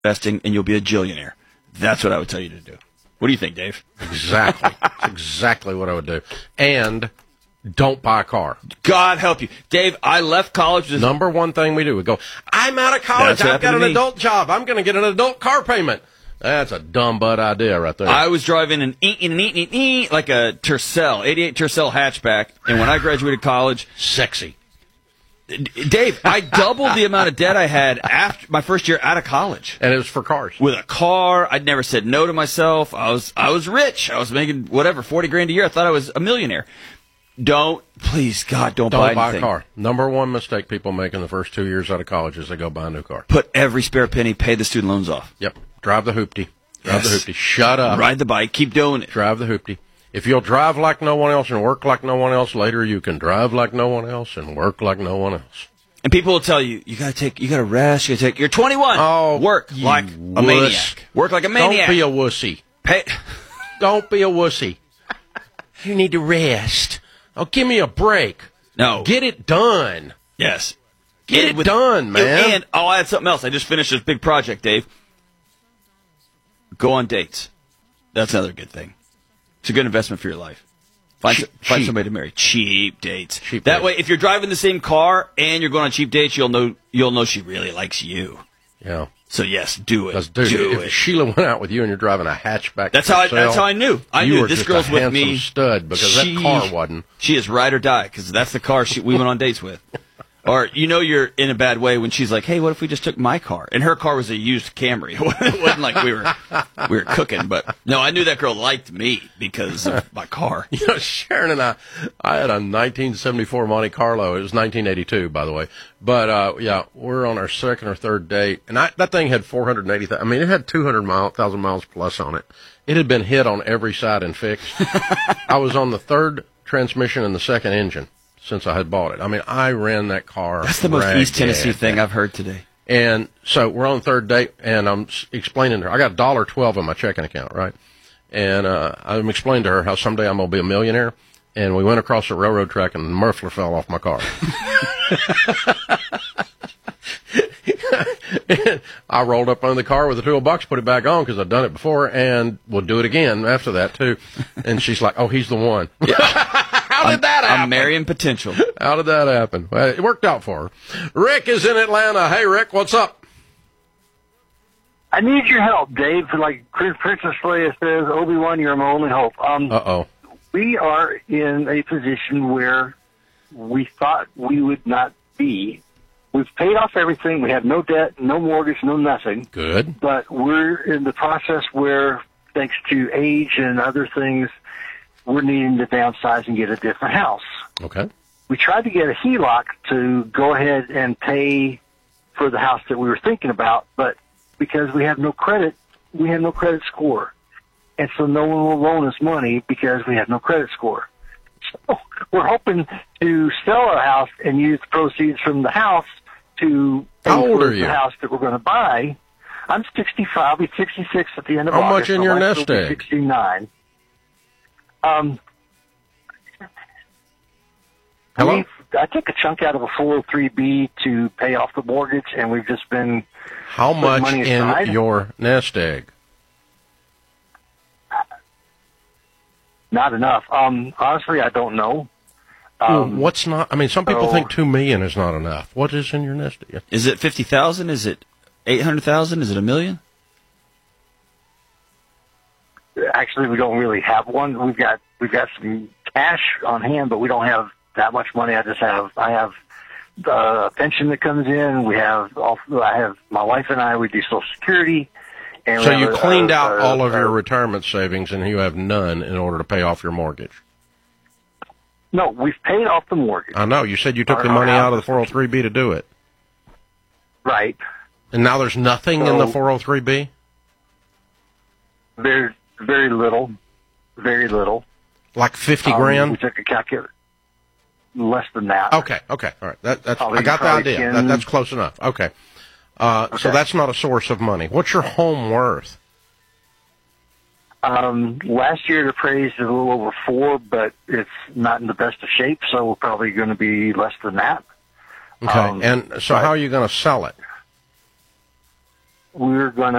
investing, and you'll be a jillionaire. That's what I would tell you to do. What do you think, Dave? Exactly. That's exactly what I would do. And don't buy a car. God help you. Dave, I left college. Number one thing we do, we go, I'm out of college. I've got an adult job. I'm going to get an adult car payment. That's a dumb butt idea right there. I was driving an like a Tercel, 88 Tercel hatchback, and when I graduated college... Sexy. Dave, I doubled the amount of debt I had after my first year out of college. And it was for cars. With a car. I'd never said no to myself. I was rich. I was making, whatever, $40,000 a year. I thought I was a millionaire. Please, God, don't buy anything. A car. Number one mistake people make in the first 2 years out of college is they go buy a new car. Put every spare penny, pay the student loans off. Yep. Drive the hoopty. Drive the hoopty. Shut up. Ride the bike. Keep doing it. Drive the hoopty. If you'll drive like no one else and work like no one else, later you can drive like no one else and work like no one else. And people will tell you, you gotta rest, you're 21. Oh, work like a maniac. Work like a maniac. Don't be a wussy. Don't be a wussy. You need to rest. Oh, give me a break. No. Get it done. Yes. Get it done, man. And I'll add something else. I just finished this big project, Dave. Go on dates. That's another good thing. It's a good investment for your life. Find somebody to marry. Cheap dates. That way, if you're driving the same car and you're going on cheap dates, you'll know she really likes you. Yeah. So yes, do it. If Sheila went out with you and you're driving a hatchback, that's how I knew. I knew this girl's with me. Stud because that car wasn't. She is ride or die because that's the car we went on dates with. Or you're in a bad way when she's like, "Hey, what if we just took my car?" And her car was a used Camry. It wasn't like we were cooking. But no, I knew that girl liked me because of my car. Sharon and I had a 1974 Monte Carlo. It was 1982, by the way. But we're on our second or third date, and that thing had 480,000. I mean, it had 200,000 miles plus on it. It had been hit on every side and fixed. I was on the third transmission and the second engine since I had bought it. I mean, I ran that car. That's the most East Tennessee thing I've heard today. And so we're on the third date, and I'm explaining to her, I got $1.12 in my checking account, right? And I'm explaining to her how someday I'm going to be a millionaire. And we went across the railroad track, and the muffler fell off my car. I rolled up under the car with the toolbox, put it back on because I'd done it before, and we'll do it again after that, too. And she's like, oh, he's the one. Yeah. How did that happen? I'm marrying potential. How did that happen? Well, it worked out for her. Rick is in Atlanta. Hey, Rick, what's up? I need your help, Dave. Like Princess Leia says, Obi-Wan, you're my only hope. Uh-oh. We are in a position where we thought we would not be. We've paid off everything. We have no debt, no mortgage, no nothing. Good. But we're in the process where, thanks to age and other things, we're needing to downsize and get a different house. Okay. We tried to get a HELOC to go ahead and pay for the house that we were thinking about, but because we have no credit score. And so no one will loan us money because we have no credit score. So we're hoping to sell our house and use the proceeds from the house to pay for the house that we're going to buy. I'm 65. I'll be 66 at the end of August. How much in your nest egg? 69. Hello? I took a chunk out of a 403B to pay off the mortgage, and we've just been... How much in your nest egg? Not enough. Honestly, I don't know. What's not? I mean, some people think $2 million is not enough. What is in your nest egg? Is it 50,000? Is it 800,000? Is it $1 million? Actually, we don't really have one. We've got some cash on hand, but we don't have that much money. I have a pension that comes in. I have my wife and I. We do Social Security. And so you cleaned out all of your retirement savings, and you have none in order to pay off your mortgage. No, we've paid off the mortgage. I know. You said you took the money out of the 403B to do it. Right. And now there's nothing in the 403B? There's very little. Very little. Like 50 grand? We took a calculator. Less than that. Okay. All right. I got the idea. That's close enough. Okay. So that's not a source of money. What's your home worth? Last year it appraised a little over 4, but it's not in the best of shape, so we're probably going to be less than that. Okay. And so how are you going to sell it? we're going to